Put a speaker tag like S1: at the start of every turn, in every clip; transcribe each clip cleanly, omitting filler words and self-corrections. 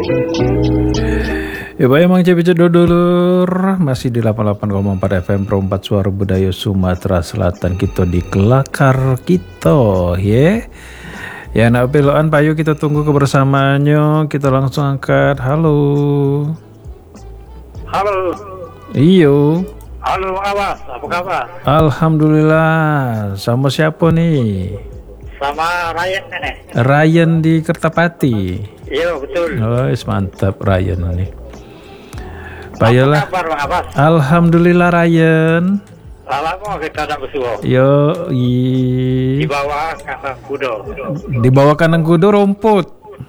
S1: Ya Pak emang CPC dulur masih di 88,4 FM Pro 4 Suara Budaya Sumatera Selatan kita di Kelakar kita ya. Ya nak beloan payu kita tunggu kebersamaannya, kita langsung angkat. Halo.
S2: Halo.
S1: Iyo.
S2: Halo Awas, apa kabar?
S1: Alhamdulillah. Sama siapa nih?
S2: Sama Ryan nenek.
S1: Ryan di Kertapati.
S2: Iya betul.
S1: Oh, mantap Ryan nih. Bayalah.
S2: Apa kabar Bang Abbas?
S1: Alhamdulillah Ryan.
S2: Salam mau kita nak bersuara.
S1: Yo,
S2: Di bawah kandang kuda.
S1: Di bawah kandang kuda rumput.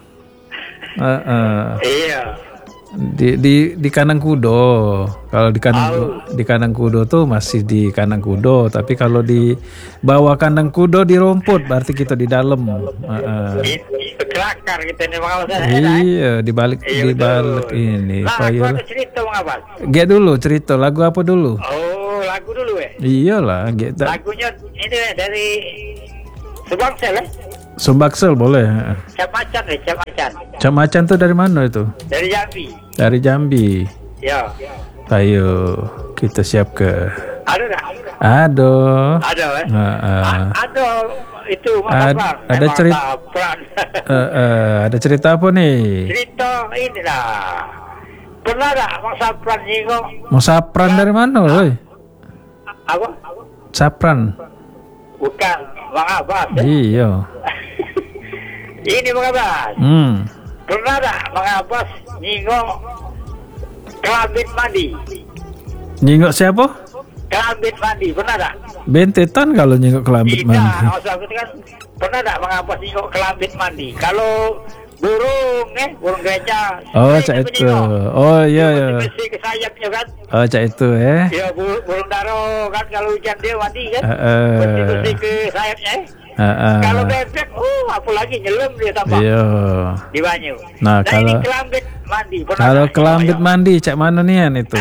S2: Iya.
S1: Di kandang kuda. Kalau di kandang kuda tuh masih di kandang kuda, tapi kalau di bawah kandang kuda di rumput berarti kita di dalam.
S2: Kelakar kita nih Bang Abbas.
S1: Iya, di balik ini.
S2: Nah, aku ada cerita Bang Abbas.
S1: Get dulu cerita lagu apa dulu?
S2: Oh, lagu dulu ya.
S1: Iyalah, get.
S2: Lagunya ini dari Subangsel ya.
S1: Sumbaksel boleh.
S2: Cap Macan ya, Cap Macan.
S1: Cap Macan tuh dari mana itu?
S2: Dari Jambi.
S1: Dari Jambi.
S2: Ya.
S1: Ayo kita siap ke.
S2: Ada tak?
S1: Ada.
S2: Ada ya. Ada itu
S1: ada cerita. Ada cerita apa nih?
S2: Cerita ini lah. Pernah tak Bang Sapran nyingok?
S1: Mau sapran dari mana, woi?
S2: Apa?
S1: Sapran.
S2: Bukan Bang Abbas. Ya?
S1: Iya.
S2: Ini Bang Abbas. Pernah tak Bang Abbas nyingok Kelambit mandi?
S1: Nyingok siapa?
S2: Kelambit mandi, pernah tak?
S1: Bentetan kalau nyingok kelambit mandi.
S2: Tidak, maksud aku kan pernah tak Bang Abbas nyingok kelambit mandi? Kalau burung gereja.
S1: Oh, cak itu. Oh iya ya.
S2: Bersih ke sayapnya kan?
S1: Oh, cak itu ya.
S2: Ya burung daro kan kalau hujan dia mandi kan? Bersih ke sayapnya. Kalau bebek, apalagi nyelam dia tambah.
S1: Iya.
S2: Di banyu.
S1: Nah kalau
S2: ini kelambit mandi.
S1: Kalau kelambit mandi, cak mana nih itu?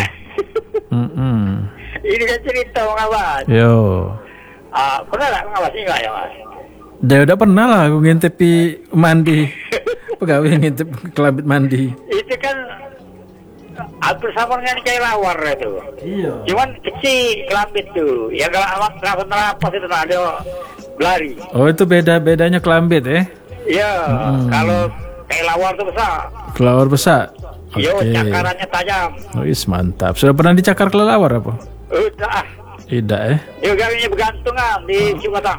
S2: Ini kan cerita Bang Abbas.
S1: Yo.
S2: Pernah tak Bang Abbas enggak ya Mas?
S1: Dia udah pernah lah aku ngintepi mandi. Pegawai ngintip kelambit mandi.
S2: Itu kan hampir sama dengan kayak lawar itu.
S1: Iya.
S2: Cuman kecil kelambit tuh. Ya kalau amat nafas itu ada belari.
S1: Oh itu bedanya kelambit
S2: Iya. Kalau kayak lawar tuh besar.
S1: Kelawar besar.
S2: Iya, cakarannya tajam.
S1: Oh, mantap. Sudah pernah dicakar kelelawar apa?
S2: Udah.
S1: Tidak
S2: Ya kayaknya bergantungan di Cibatang.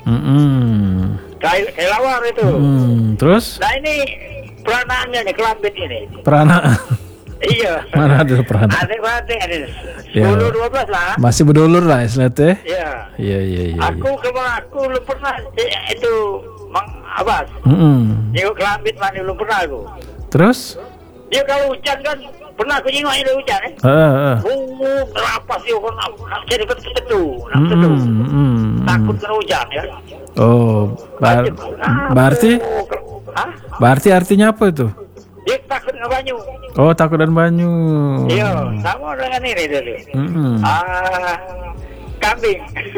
S2: Kayak lawar itu.
S1: Terus?
S2: Nah ini peranaannya nih kelambit ini.
S1: Peranaan.
S2: Iya.
S1: Mana ada peranaan?
S2: Adik-adik ada 10-12 lah.
S1: Masih berdulur lah istilahnya.
S2: Iya.
S1: Iya.
S2: Aku belum pernah itu Bang Abbas. Nyingok kelambit mandi belum pernah aku.
S1: Terus?
S2: Dia kalau hujan kan pernah aku nyingok itu hujan kelapas dia nak jadi keteduh. Takut kena hujan ya.
S1: Oh, berarti artinya apa itu?
S2: Dia takut dengan banyu.
S1: Oh, takut dan banyu.
S2: Iya, sama dengan ini dulu. Kambing.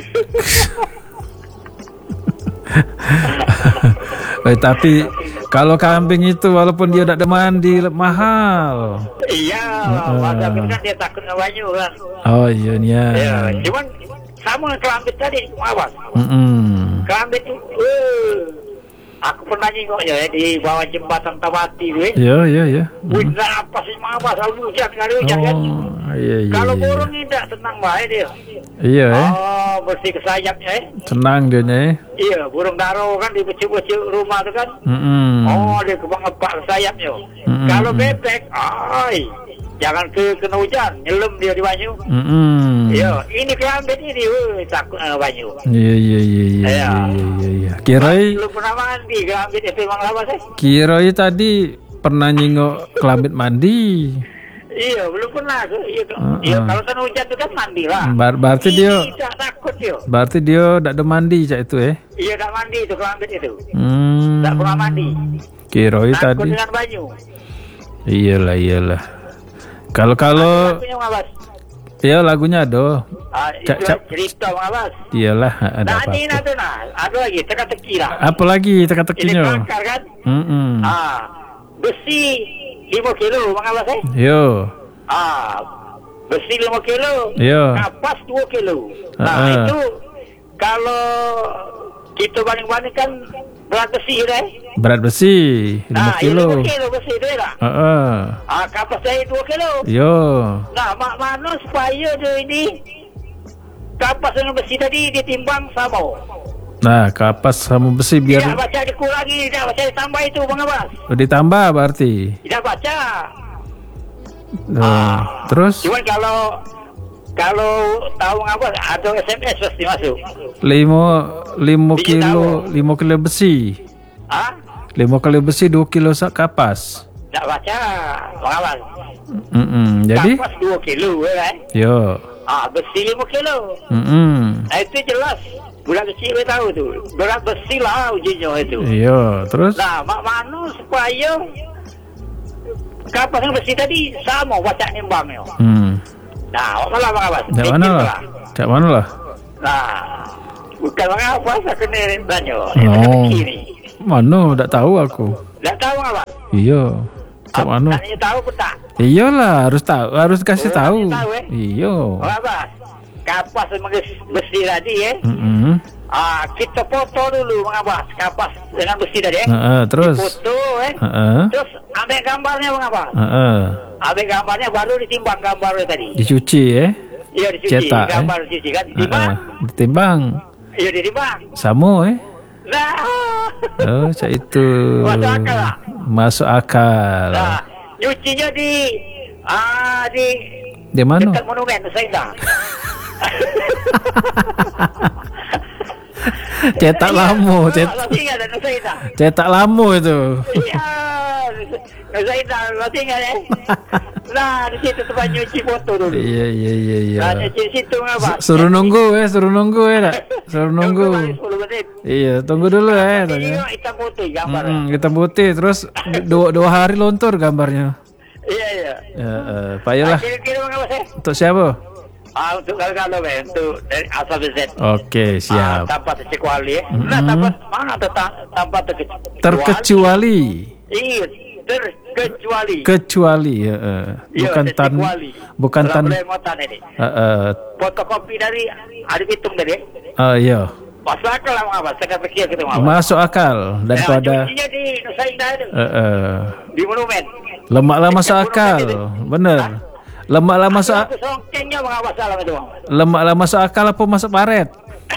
S1: Tapi kalau kambing itu walaupun dia tidak ada mandi mahal.
S2: Iya, masa kan dia takut dengan banyu kan.
S1: Oh iya.
S2: Iya, cuman sama dengan kelambit tadi, Awas. Kelambit itu, aku pernah nyingok ya di bawah jembatan Tawati,
S1: Iya.
S2: Bunda apa sih Awas, lalu hujan kali hujan kan.
S1: Iya.
S2: Kalau burung tidak tenang baik dia.
S1: Iya.
S2: Bersih ke sayapnya
S1: Tenang dia
S2: Iya, burung daro kan di becuk-becuk rumah tu kan. Dia kebang-ngebak ke sayapnya. Kalau bebek, jangan kena hujan, nyelam dia di banyu. Iya, ini kelambit ini, takut banyu.
S1: Iya. Kirai
S2: belum pernah mandi kelambit itu Bang Abbas
S1: Kirai tadi pernah nyingok kelambit mandi.
S2: Iya, belum pernah. Iya, kalau kena hujan itu kan mandi lah.
S1: Berarti dia
S2: tidak takut dia.
S1: Berarti dia tidak ada mandi cak itu
S2: Iya, tidak mandi itu kelambit itu. Tidak pernah mandi.
S1: Kirai
S2: takut
S1: tadi.
S2: Dengan banyu.
S1: Iyalah. Kalau ya lagunya ada.
S2: Cerita Bang Abbas.
S1: Iyalah ada apa?
S2: Ada lagi teka-teki lah.
S1: Apa lagi teka-tekinya?
S2: Ini bakar kan? Besi 5 kilo Bang Abbas
S1: Yo.
S2: Besi 5 kilo.
S1: Yo.
S2: Kapas 2 kilo. Nah, itu kalau kita banding-bandingkan berat besi deh.
S1: Berat besi 5 kilo.
S2: 5 kilo besi deh lah. Kapas saya 2 kilo.
S1: Yo.
S2: Nah, mana supaya dia ini kapas dengan besi tadi ditimbang sama.
S1: Nah, kapas sama besi biar
S2: tidak baca dikurangi, tidak baca ditambah itu Bang Abbas.
S1: Ditambah berarti.
S2: Tidak baca.
S1: Terus?
S2: Cuman kalau tahu Bang Abbas ada SMS pasti masuk.
S1: 5 kilo besi. 5 kilo besi 2 kilo kapas.
S2: Tidak baca Bang Abbas.
S1: Jadi?
S2: Kapas 2 kilo kan?
S1: Yo.
S2: Besi 5 kilo. Nah, itu jelas. Budak kecil tahu tu. Berat besi lah ujinya itu.
S1: Iya, terus?
S2: Nah, mana supaya kapas yang besi tadi sama baca nimbangnya. Nah, malah Bang Abbas.
S1: Cak mana lah?
S2: Nah, bukan Bang Abbas aku ni tanya.
S1: Mana? Tak tahu aku.
S2: Tak tahu Bang Abbas?
S1: Iya. Cak mana?
S2: Tanya tahu pun tak?
S1: Iyalah, harus tahu, harus kasih tahu. Iya.
S2: Bang Abbas, kapas besi tadi kita foto dulu Bang Abbas, kapas dengan besi tadi
S1: terus
S2: foto terus ambil gambarnya Bang Abbas. Ambil gambarnya baru ditimbang gambarnya tadi.
S1: Dicuci
S2: Iya dicuci.
S1: Cetak,
S2: gambar dicuci kan
S1: ditimbang.
S2: Iya ditimbang.
S1: Sama
S2: Nah.
S1: Oh, cak itu.
S2: Masuk akal lah.
S1: Masuk akal.
S2: Nah, nyucinya
S1: di mana?
S2: Dekat monumen Nusaida.
S1: Cetak lamo, cetak lamo itu.
S2: Iya, Nusaida tinggal Nah, di situ tempat nyuci foto dulu.
S1: Iya.
S2: Nah, nyuci situ apa?
S1: Suruh nunggu tak? Suruh nunggu. Iya, tunggu dulu
S2: tanya. Hitam putih gambar.
S1: Hitam putih, terus 2 hari lontur gambarnya.
S2: Iya.
S1: Payahlah. Untuk siapa?
S2: Untuk kalau untuk dari asal Z.
S1: Oke, siap.
S2: Tanpa terkecuali. Nah, tanpa
S1: terkecuali.
S2: Iya, terkecuali.
S1: Kecuali, bukan tan.
S2: Fotokopi dari Arif Hitung tadi.
S1: Iya.
S2: Masuk akal lah Bang Abbas, saya pikir gitu Bang Abbas.
S1: Masuk akal daripada
S2: cucinya di Nusaida itu. Di monumen.
S1: Lemaklah masuk akal, bener. Lemaklah masuk akal.
S2: Songkengnya Bang Abbas salah itu Bang.
S1: Lemaklah masuk akal apa masuk paret?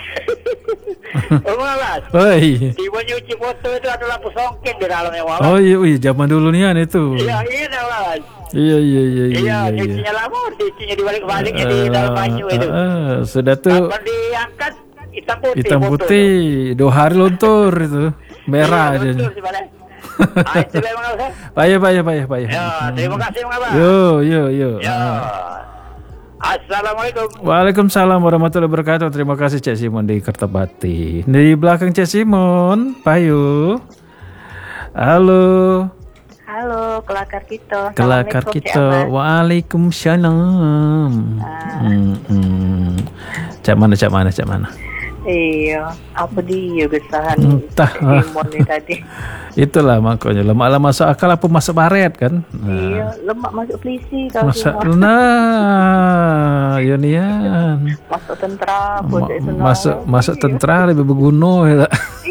S2: Bang Abbas.
S1: Oi.
S2: Di nyuci foto itu ada lampu songkeng di dalamnya Bang.
S1: Oh iya, zaman dulu nih itu.
S2: Iya Bang.
S1: Iya.
S2: Nyucinya lama, nyucinya dibalik-baliknya di dalam banyu itu.
S1: Sudah tuh.
S2: Kalau diangkat
S1: hitam putih 2 hari lontur itu. Merah aja.
S2: Itu Bang Abbas.
S1: Payah.
S2: Ya, terima kasih Bang Abbas.
S1: Yo.
S2: Assalamualaikum.
S1: Waalaikumsalam warahmatullahi wabarakatuh. Terima kasih Cek Simon di Kertabati. Di belakang Cek Simon, Payu. Halo,
S3: kelakar kita.
S1: Waalaikumsalam. Cak mana?
S3: Iya, apa dia gesahan
S1: entah
S3: Simon ni tadi.
S1: Itulah makanya lemak masuk akal apa masuk baret kan?
S3: Iya, lemak masuk polisi kalau
S1: Yonian.
S3: Masuk tentera,
S1: masuk tentera lebih berguna ya.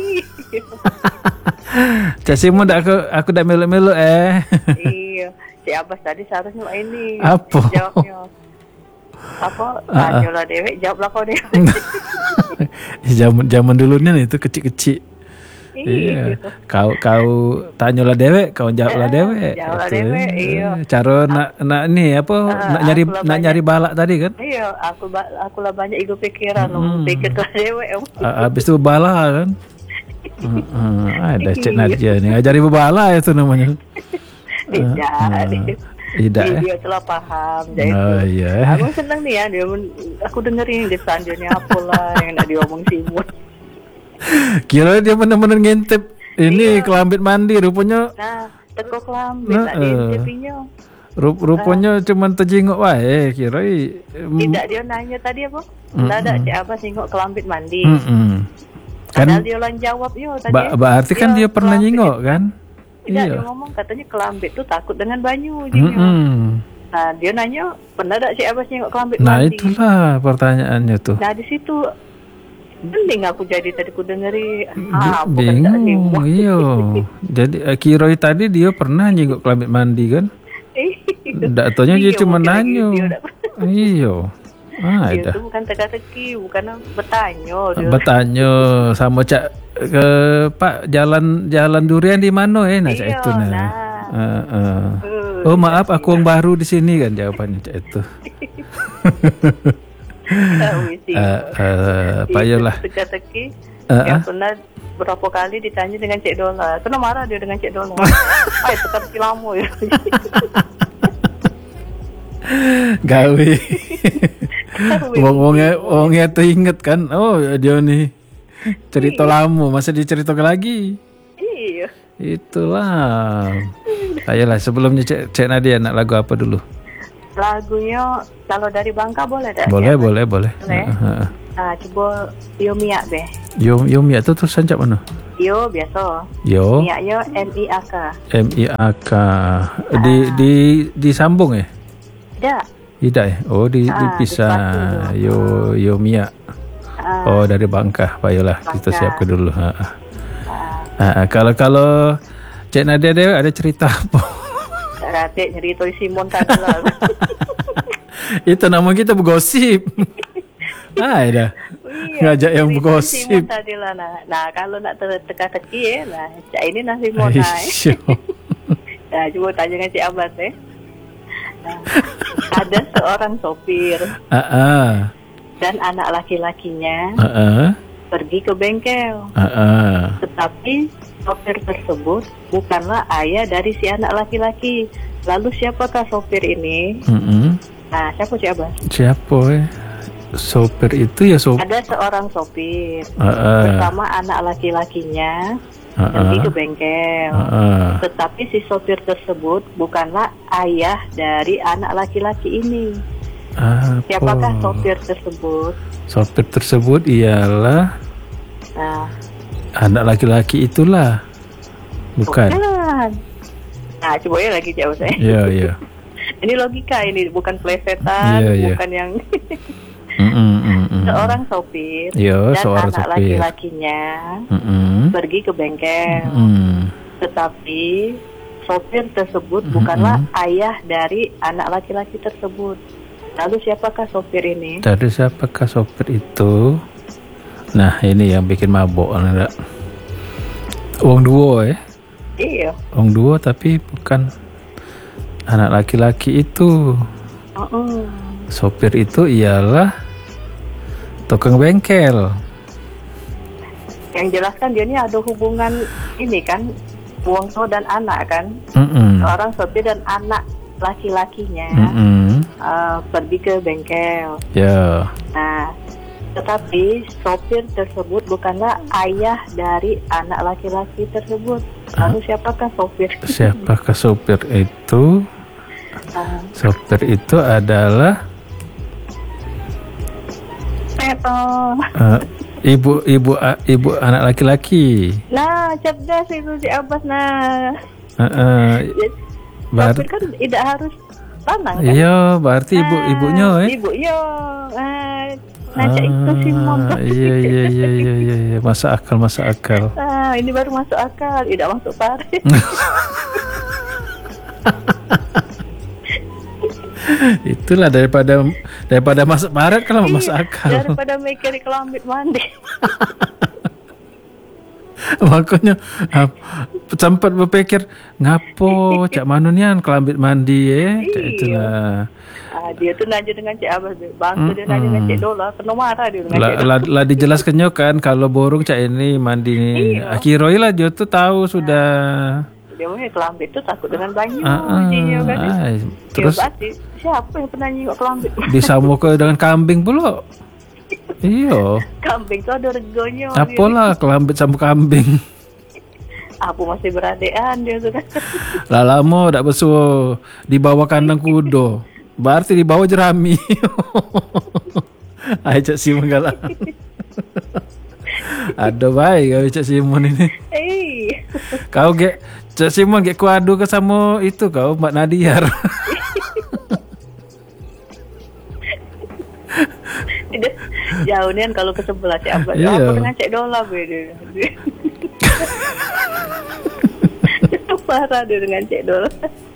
S1: Cak Simon aku dak melu-melu
S3: Iya, si Abbas tadi seharusnya ini.
S1: Apa?
S3: Jawabnya. Tanyalah dewek, jawablah kau dewek.
S1: Zaman dulu nih itu kecil-kecil. Iya. Kau tanyalah dewek, kau jawablah dewek.
S3: Jawablah dewek, iya.
S1: Cara nak nyari balak tadi kan?
S3: Iya, aku lah banyak ego pikiran, pikir tuh dewek.
S1: Habis itu bala kan? Ada Cik Nadia nih, ajari bebala itu namanya. Tidak
S3: dia telah paham.
S1: Iya.
S3: Aku senang nih ya, aku dengerin di sanjurnya apalah yang nak diomong Simon.
S1: Kira dia benar-benar ngintip ini kelambit mandi rupanya.
S3: Nah, teko kelambit tak diintipinya.
S1: Rupanya cuma terjenguk wae kira.
S3: Tidak, dia nanya tadi apa? Ada siapa singok kelambit mandi.
S1: Kan
S3: dia lan jawab yo tadi.
S1: Berarti kan dia pernah nyingok kan?
S3: Tidak,
S1: Iya.
S3: dia ngomong katanya Kelambit tuh takut dengan banyu. Dia Nah, dia nanya, pernah tak Cik Abbas nengok Kelambit
S1: Nah
S3: mandi?
S1: itulah pertanyaannya tuh.
S3: Nah, di situ mending aku jadi tadi ku dengeri. Bukan tak
S1: Bingung,
S3: simak.
S1: iya. Jadi Kiroy tadi dia pernah nyinggung Kelambit mandi kan? Nggak taunya dia
S3: Iya,
S1: cuma
S3: mungkin lagi
S1: nanya.
S3: dia udah-
S1: Iya. Ah,
S3: Dia
S1: ada.
S3: tuh bukan teka-teki, bukan bertanya. Dia.
S1: Bertanya sama Cak ke Pak jalan durian di mana nah Cak
S3: Iya,
S1: itu nah.
S3: nah.
S1: Oh maaf aku yang baru di sini kan jawabannya Cak itu.
S3: Tahu sih.
S1: Payolah.
S3: Teka-teki. Yang pernah berapa kali ditanya dengan Cik Dola. Kena marah dia dengan Cik Dola. Ay, teka-teki lama ya.
S1: Gawe. Wongnya tuh inget kan. Oh dia nih cerita lama masa diceritakan lagi.
S3: Iya.
S1: Itulah. Ayolah sebelumnya Cek Nadia nak lagu apa dulu?
S3: Lagunya kalau dari Bangka boleh tak?
S1: Boleh.
S3: Boleh.
S1: Heeh.
S3: Coba Yo Miak be.
S1: Yo Mia tuh tulisan cak mana?
S3: Yo biasa.
S1: Yo
S3: Miaknya MIAK.
S1: MIAK. Disambung ya?
S3: Tidak.
S1: Tidak ya? Oh dipisah. Yo Mia. Oh dari Bangka. Baiklah kita siapkan dulu. Kalau Cik Nadia dia ada cerita apa?
S3: Ratik nyerita Simon tadi lah.
S1: Itu nama kita bergosip. Dah. Ngajak yang
S3: Simon
S1: bergosip.
S3: tadi lah. Nah kalau nak teka-teki ya, nah Cak ini nah Simon nah. Nah coba tanya dengan Cik Abbas ya. Nah, ada seorang sopir dan anak laki-lakinya pergi ke bengkel. Tetapi sopir tersebut bukanlah ayah dari si anak laki-laki. Lalu siapakah sopir ini? Nah, siapa Cik Abbas?
S1: Siapa sopir itu ya sopir?
S3: Ada seorang sopir bersama anak laki-lakinya pergi ke bengkel. Tetapi si sopir tersebut bukanlah ayah dari anak laki-laki ini. Siapakah sopir tersebut?
S1: Sopir tersebut ialah anak laki-laki itulah. Bukan.
S3: Nah, coba ya lagi jauh saya.
S1: Iya.
S3: Ini logika ini, bukan plesetan, bukan yang seorang sopir dan
S1: seorang
S3: anak
S1: sopir.
S3: laki-lakinya pergi ke bengkel. Tetapi sopir tersebut bukanlah ayah dari anak laki-laki tersebut. Lalu siapakah sopir ini?
S1: Dari siapakah sopir itu? Nah ini yang bikin mabok enggak? Wong duo ya?
S3: Iya.
S1: Wong duo tapi bukan anak laki-laki itu. Sopir itu ialah tukang bengkel.
S3: Yang jelas kan dia ini ada hubungan ini kan, wong tua dan anak kan. Seorang sopir dan anak laki-lakinya pergi ke bengkel.
S1: Ya.
S3: Nah, tetapi sopir tersebut bukanlah ayah dari anak laki-laki tersebut. Lalu siapakah sopir?
S1: Siapakah sopir itu? Sopir itu adalah ibu anak laki-laki.
S3: Nah, cerdas itu si Abbas nah. Sopir kan tidak harus lanang kan?
S1: Iya, berarti ibunya
S3: Ibunya. Nah, itu Simon.
S1: Iya. Masuk akal.
S3: Ini baru masuk akal, tidak masuk parit.
S1: Itulah daripada masuk parit kalau masuk akal.
S3: Daripada mikir Kelambit mandi.
S1: Makanya sempat berpikir ngapo cak manunian Kelambit mandi cak itulah.
S3: Dia tuh nanya dengan Cik Abbas, bangsa dia nanya dengan Cik Dola, kena marah dia dengan Cik Dola.
S1: Lah dijelaskannya kan kalau borong cak ini mandi nih. Akhirnya lah dia tuh tahu sudah.
S3: Dia mau Kelambit tuh takut dengan banyu.
S1: Terus
S3: siapa yang pernah nyingok Kelambit?
S1: Disambung dengan kambing pula. Iya.
S3: Kambing tuh ada regonya.
S1: Apalah Kelambit sama kambing.
S3: Aku masih beradean dia tuh kan.
S1: Lah lama dak besuh di bawah kandang kuda. Berarti di bawah jerami. Ajak Simon galak. Ada baik kau Cak Simon ini. Kau Cak Simon kayak kuadu ke sama itu kau Mbak Nadiar.
S3: Tidak jauh nih kalau ke sebelah Cik Abbas.
S1: Iya.
S3: Aku dengan Cik Dola beda. Parah dia dengan Cik Dola.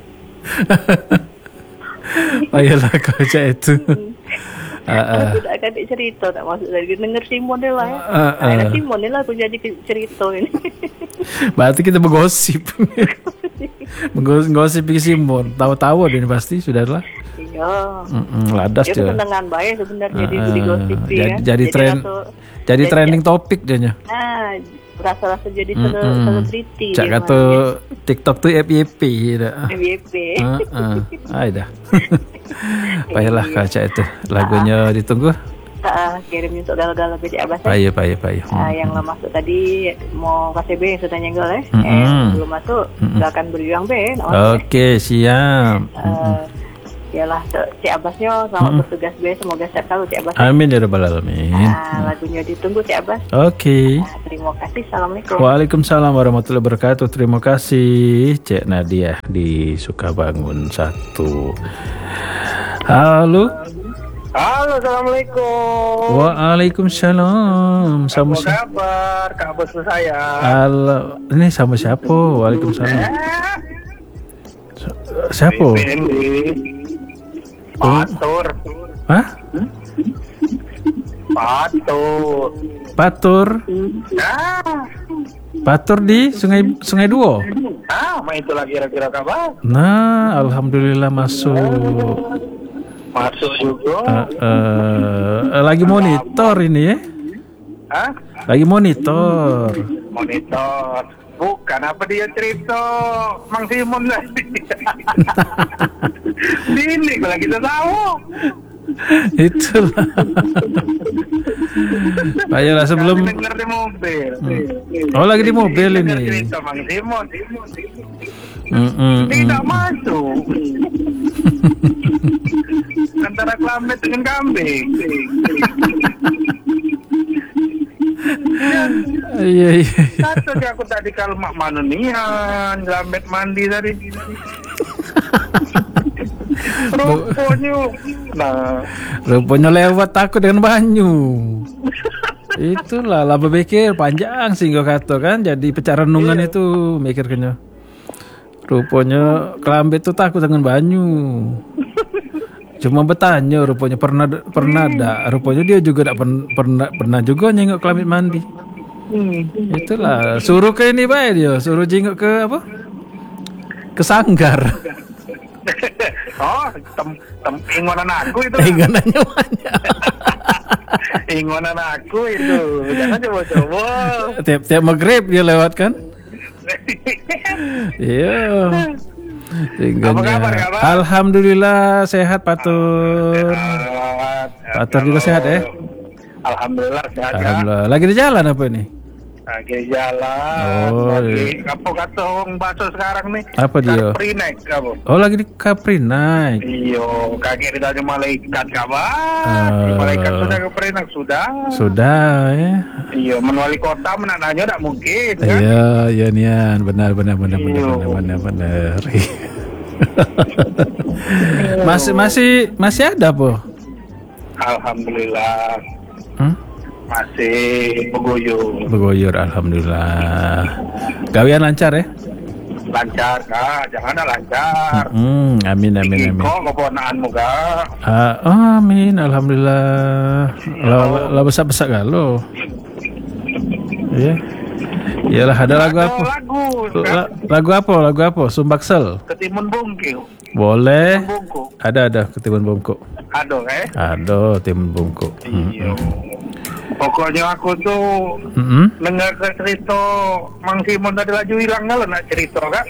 S1: Ayolah kau Cak itu.
S3: Aku tak akan cerita, tak masuk lagi denger Simon dia lah ya. Ada Simon dia lah aku jadi cerita ini.
S1: Berarti kita bergosip. Menggosip Simon. Tahu-tahu dia pasti sudah lah.
S3: Iya.
S1: Ladas
S3: dia.
S1: dia.
S3: Kesenangan baik sebenarnya di gosip ya.
S1: Jadi trending topik dia.
S3: Nah, rasa-rasa jadi selebriti.
S1: Cak kata TikTok tuh FYP dah.
S3: FYP.
S1: Dah. Baiklah Kak itu. Lagunya ditunggu.
S3: Kirim untuk galau-galau Cik Abbas.
S1: Payah.
S3: Yang lah masuk tadi mau KCB yang sudah nyenggol ya. Belum masuk, silakan berjuang B.
S1: Oke, siap.
S3: Yalah Cik Abbasnya selamat bertugas B, semoga sehat selalu Cik Abbas.
S1: Amin ya rabbal alamin.
S3: Lagunya ditunggu Cik Abbas.
S1: Oke.
S3: Terima kasih. Assalamualaikum.
S1: Waalaikumsalam warahmatullahi wabarakatuh. Terima kasih Cik Nadia di Sukabangun 1. Halo.
S2: Halo, assalamualaikum.
S1: Waalaikumsalam.
S2: Apa kabar Kak Bos saya?
S1: Halo. Ini sama siapa? Waalaikumsalam. Siapa?
S2: Patur.
S1: Hah? Patur. Patur di Sungai Duo.
S2: Mah itulah kira-kira kabar.
S1: Nah, alhamdulillah masuk.
S2: Masuk juga.
S1: Lagi monitor ini ya? Lagi monitor.
S2: Bukan apa dia cerita Mang Simon lagi. Ini kalau kita tahu.
S1: Itulah. Ayolah sebelum
S2: dengar di mobil.
S1: Oh lagi di mobil ini.
S2: Cerita Mang Simon. Tidak masuk. Antara kelamet dengan kambing.
S1: Iya.
S2: Satu aku tadi kalau mak manunian, kelamet mandi tadi.
S1: Rupanya lewat aku dengan banyu. Itulah lah berpikir panjang sehingga kata kan jadi pecah renungan itu mikirnya. Rupanya kelambe itu takut dengan banyu. Cuma bertanya rupanya pernah ada. Rupanya dia juga tak pernah juga nyengok kelambe mandi. Itulah suruh ke ini baik dia, suruh jengok ke apa? Ke sanggar.
S2: Ingonan aku itu.
S1: Ingonannya banyak.
S2: Ingonan aku itu. Jangan coba-coba.
S1: Tiap maghrib dia lewat kan? Iya.
S2: Apa kabar?
S1: Alhamdulillah sehat Patur. Patur juga sehat ya?
S2: Alhamdulillah sehat.
S1: Alhamdulillah. Lagi di jalan apa ini?
S2: Lagi jalan. Lagi apa kata orang bakso sekarang nih?
S1: Apa dia?
S2: Capri Night kamu.
S1: Oh lagi di Capri Night.
S2: Iyo, kakek ditanya malaikat kabar. Malaikat sudah ke Capri Night
S1: Sudah ya.
S2: Iyo, menwali kota menananya tak mungkin kan?
S1: Iya Nian, benar. masih ada po?
S2: Alhamdulillah. Masih
S1: Begoyor, alhamdulillah. Gawean lancar ya?
S2: Lancar kak, jangan ada lancar.
S1: Amin.
S2: Kok keponakanmu kak?
S1: Amin, alhamdulillah. Lah besar galau. Iya. Iyalah ada lagu apa? Lagu apa? Sumbaksel.
S2: Ketimun Bungkil.
S1: Boleh. Ada Ketimun Bungkuk. Ada Ketimun Bungkuk.
S2: Iya. Pokoknya aku tuh dengar cerita Mang Simon tadi laju hilang kalau nak cerita kak.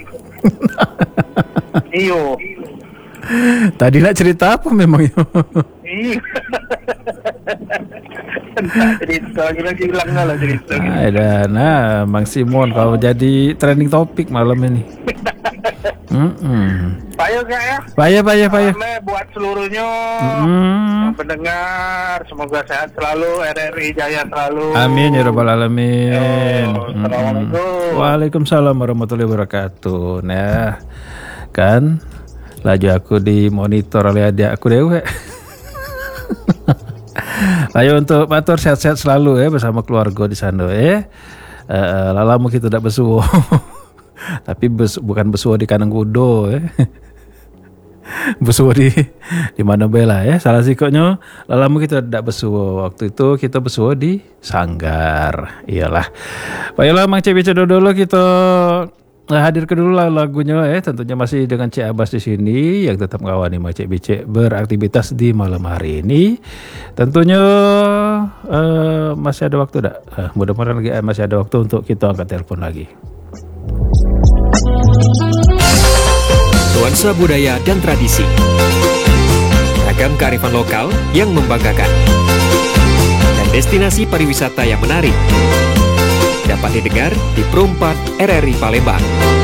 S2: Iyo.
S1: Tadi nak cerita apa memang?
S2: Iya. cerita lagi ulang lah cerita.
S1: Nah, Mang Simon kau jadi trending topik malam ini.
S2: Payo kak ya.
S1: Payo.
S2: Buat seluruhnya yang pendengar, semoga sehat selalu, RRI jaya selalu.
S1: Amin ya rabbal alamin.
S2: Assalamualaikum.
S1: Waalaikumsalam warahmatullahi wabarakatuh. Nah, kan laju aku dimonitor oleh adik aku dewe. Ayo untuk matur sehat-sehat selalu ya bersama keluarga di sana ya. Lalamu kita tidak besuo. Tapi bukan besuo di kandang kudo ya. Besuo di mana bela ya. Salah sikoknya lalamu kita tidak besuo. Waktu itu kita besuo di Sanggar. Iyalah. Baiklah Mang CBC dulu kita hadirkan dulu lagunya ya. Tentunya masih dengan Cik Abbas di sini yang tetap ngawani Mang CBC beraktivitas di malam hari ini. Tentunya masih ada waktu tak? Mudah-mudahan lagi masih ada waktu untuk kita angkat telepon lagi.
S4: Nuansa budaya dan tradisi, ragam kearifan lokal yang membanggakan, dan destinasi pariwisata yang menarik dapat didengar di Pro 4 RRI Palembang.